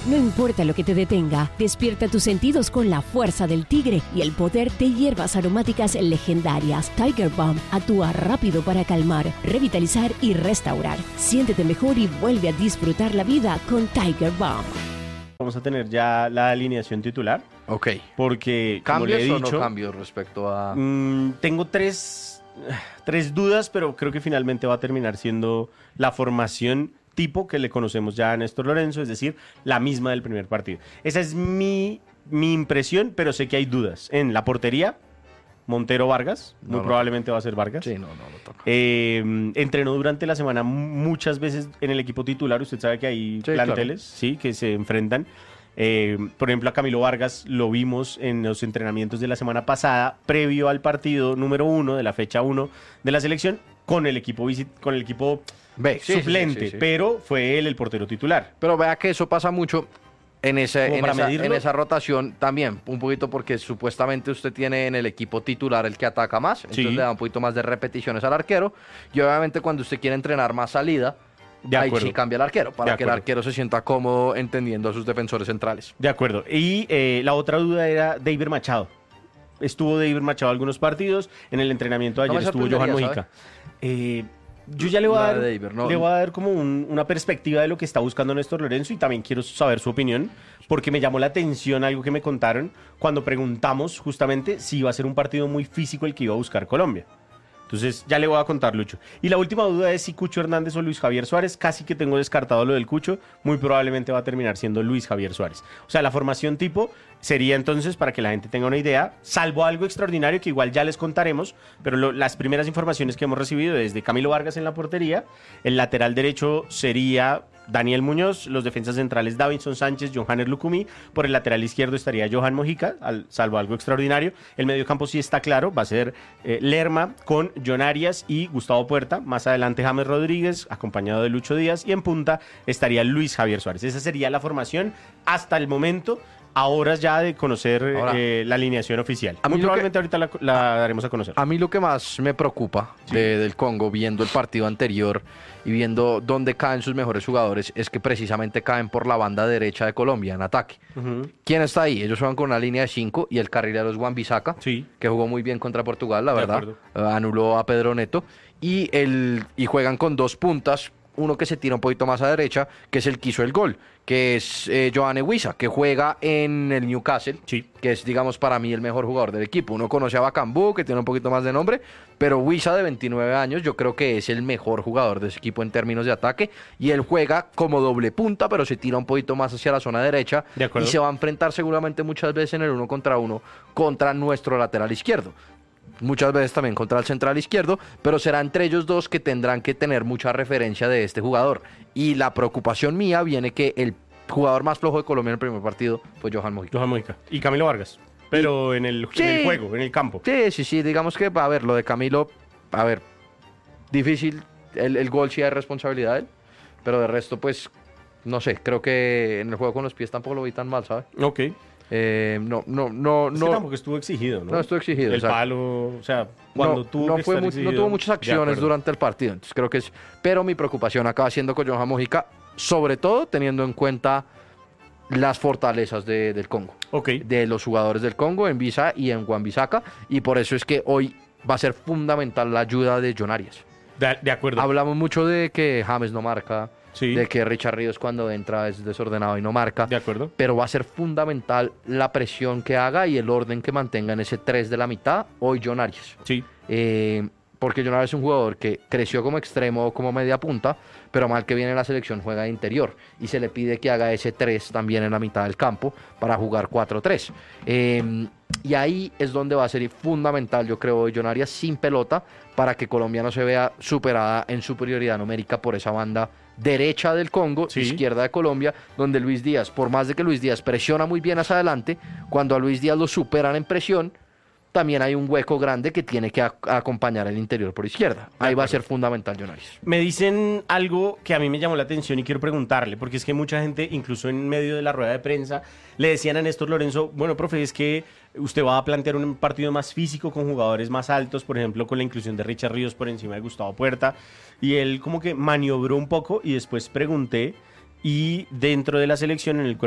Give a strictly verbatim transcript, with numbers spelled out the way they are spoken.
No importa lo que te detenga, despierta tus sentidos con la fuerza del tigre y el poder de hierbas aromáticas legendarias. Tiger Balm actúa rápido para calmar, revitalizar y restaurar. Siéntete mejor y vuelve a disfrutar la vida con Tiger Balm. Vamos a tener ya la alineación titular. Ok. Porque, como ¿Cambios le he dicho, o no cambios respecto a...? Mmm, tengo tres, tres dudas, pero creo que finalmente va a terminar siendo la formación tipo que le conocemos ya a Néstor Lorenzo, es decir, la misma del primer partido. Esa es mi, mi impresión, pero sé que hay dudas. En la portería, Montero Vargas, muy No, no. probablemente va a ser Vargas. Sí, no, no lo toca. Eh, entrenó durante la semana muchas veces en el equipo titular. Usted sabe que hay Sí, planteles, claro. sí, que se enfrentan. Eh, por ejemplo, a Camilo Vargas lo vimos en los entrenamientos de la semana pasada, previo al partido número uno de la fecha uno de la selección, con el equipo visit con el equipo Ve, sí, sí, suplente, sí, sí, sí. pero fue él el portero titular. Pero vea que eso pasa mucho en, ese, ¿Como en, para esa, medirlo? en esa rotación también, un poquito porque supuestamente usted tiene en el equipo titular el que ataca más, entonces Sí. le da un poquito más de repeticiones al arquero, y obviamente cuando usted quiere entrenar más salida, De ahí acuerdo. sí cambia el arquero, para De que el acuerdo. arquero se sienta cómodo entendiendo a sus defensores centrales. De acuerdo. Y eh, la otra duda era David Machado. Estuvo David Machado algunos partidos. En el entrenamiento de No ayer me estuvo Johan sorprendería, Mojica. Eh, yo ya le voy a La dar, de David, ¿no? le voy a dar como un- una perspectiva de lo que está buscando Néstor Lorenzo y también quiero saber su opinión porque me llamó la atención algo que me contaron cuando preguntamos justamente si iba a ser un partido muy físico el que iba a buscar Colombia. Entonces, ya le voy a contar, Lucho. Y la última duda es si Cucho Hernández o Luis Javier Suárez. Casi que tengo descartado lo del Cucho. Muy probablemente va a terminar siendo Luis Javier Suárez. O sea, la formación tipo sería entonces, para que la gente tenga una idea, salvo algo extraordinario que igual ya les contaremos, pero lo- las primeras informaciones que hemos recibido es de Camilo Vargas en la portería. El lateral derecho sería Daniel Muñoz, los defensas centrales Davinson Sánchez, Johanner Lucumí, por el lateral izquierdo estaría Johan Mojica, al, salvo algo extraordinario. El mediocampo sí está claro, va a ser eh, Lerma con John Arias y Gustavo Puerta, más adelante James Rodríguez, acompañado de Lucho Díaz, y en punta estaría Luis Javier Suárez. Esa sería la formación hasta el momento, a horas ya de conocer Ahora, eh, la alineación oficial. a mí Muy lo probablemente ahorita la, la daremos a conocer. A mí lo que más me preocupa de- del Congo, viendo el partido anterior y viendo dónde caen sus mejores jugadores, es que precisamente caen por la banda derecha de Colombia en ataque. Ujú. ¿Quién está ahí? Ellos juegan con una línea de cinco y el carrilero es Wan-Bissaka, Sí. que jugó muy bien contra Portugal, la De verdad. acuerdo. Eh, anuló a Pedro Neto. Y, el, y juegan con dos puntas, uno que se tira un poquito más a derecha, que es el que hizo el gol, que es eh, Johan Eguiza, que juega en el Newcastle, Sí. que es, digamos, para mí el mejor jugador del equipo. Uno conoce a Bacambú, que tiene un poquito más de nombre, pero Eguiza, de veintinueve años, yo creo que es el mejor jugador de ese equipo en términos de ataque, y él juega como doble punta, pero se tira un poquito más hacia la zona derecha, De acuerdo. y se va a enfrentar seguramente muchas veces en el uno contra uno contra nuestro lateral izquierdo. Muchas veces también contra el central izquierdo, pero será entre ellos dos que tendrán que tener mucha referencia de este jugador. Y la preocupación mía viene que el jugador más flojo de Colombia en el primer partido fue Johan Mojica. Johan Mojica. Y Camilo Vargas. Pero en, el, Sí. en el juego, en el campo. Sí, sí, sí, digamos que, a ver, lo de Camilo, a ver, difícil, el, el gol sí hay responsabilidad de él, pero de resto, pues, no sé, creo que en el juego con los pies tampoco lo vi tan mal, ¿sabes? Ok. Eh, no, no, no, Es que no. tampoco estuvo exigido, ¿no? No estuvo exigido, El exacto. palo, o sea, cuando no, tuvo no que fue estar mu- exigido, no tuvo muchas de acciones acuerdo. durante el partido, entonces creo que es, pero mi preocupación acaba siendo con Johan Mojica, sobre todo teniendo en cuenta las fortalezas de- del Congo, Ok. de los jugadores del Congo en Visa y en Wan-Bissaka, y por eso es que hoy va a ser fundamental la ayuda de John Arias. De, de acuerdo. Hablamos mucho de que James no marca, Sí. de que Richard Ríos cuando entra es desordenado y no marca, De acuerdo. pero va a ser fundamental la presión que haga y el orden que mantenga en ese tres de la mitad hoy John Arias. Sí. Eh, porque John Arias es un jugador que creció como extremo o como media punta, pero mal que viene en la selección juega de interior y se le pide que haga ese tres también en la mitad del campo para jugar cuatro tres. Eh, y ahí es donde va a ser fundamental, yo creo, John Arias sin pelota para que Colombia no se vea superada en superioridad numérica por esa banda derecha del Congo, Sí. izquierda de Colombia, donde Luis Díaz, por más de que Luis Díaz presiona muy bien hacia adelante, cuando a Luis Díaz lo superan en presión, también hay un hueco grande que tiene que ac- acompañar el interior por izquierda. Ahí va a ser fundamental, John Arias. Me dicen algo que a mí me llamó la atención y quiero preguntarle, porque es que mucha gente, incluso en medio de la rueda de prensa, le decían a Néstor Lorenzo, bueno, profe, es que usted va a plantear un partido más físico con jugadores más altos, por ejemplo, con la inclusión de Richard Ríos por encima de Gustavo Puerta, y él como que maniobró un poco y después pregunté, y dentro de la selección, en el